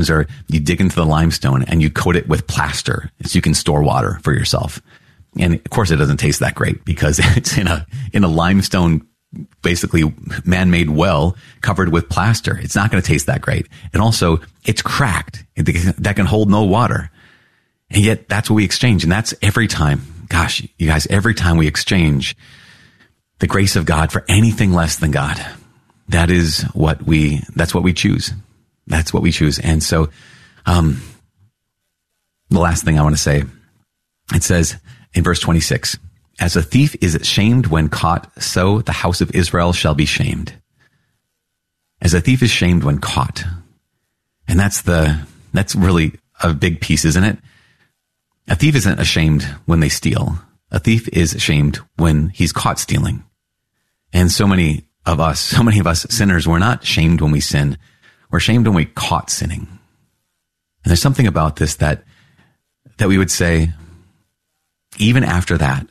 or you dig into the limestone and you coat it with plaster so you can store water for yourself. And of course it doesn't taste that great because it's in a limestone, basically man-made well covered with plaster. It's not going to taste that great. And also it's cracked. That can hold no water. And yet that's what we exchange. And that's every time. Gosh, you guys, every time we exchange the grace of God for anything less than God, that's what we choose. That's what we choose. And so, the last thing I want to say, it says in verse 26, as a thief is shamed when caught, so the house of Israel shall be shamed. As a thief is shamed when caught. And that's really a big piece, isn't it? A thief isn't ashamed when they steal. A thief is ashamed when he's caught stealing. And so many of us sinners, we're not shamed when we sin. We're shamed when we caught sinning. And there's something about this that we would say, even after that,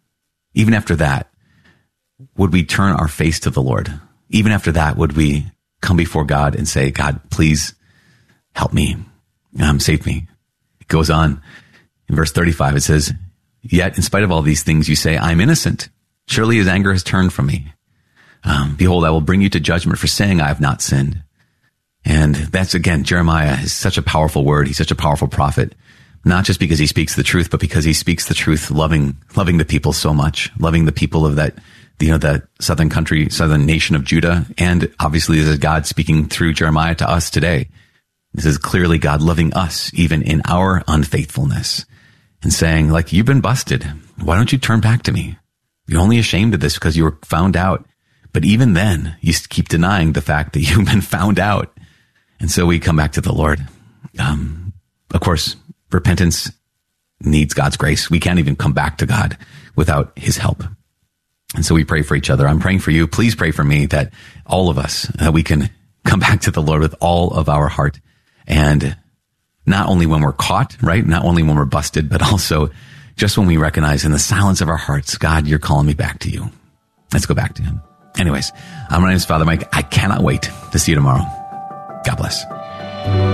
would we turn our face to the Lord? Even after that, would we come before God and say, God, please help me, save me? It goes on in verse 35. It says, yet in spite of all these things, you say, I'm innocent. Surely his anger has turned from me. Behold, I will bring you to judgment for saying I have not sinned. And that's, again, Jeremiah is such a powerful word. He's such a powerful prophet, not just because he speaks the truth, but because he speaks the truth, loving the people so much, loving the people of that southern nation of Judah. And obviously this is God speaking through Jeremiah to us today. This is clearly God loving us, even in our unfaithfulness, and saying, like, you've been busted. Why don't you turn back to me? You're only ashamed of this because you were found out. But even then, you keep denying the fact that you've been found out. And so we come back to the Lord. Of course, repentance needs God's grace. We can't even come back to God without his help. And so we pray for each other. I'm praying for you. Please pray for me that all of us, that we can come back to the Lord with all of our heart. And not only when we're caught, right? Not only when we're busted, but also just when we recognize in the silence of our hearts, God, you're calling me back to you. Let's go back to him. Anyways, my name is Father Mike. I cannot wait to see you tomorrow. God bless.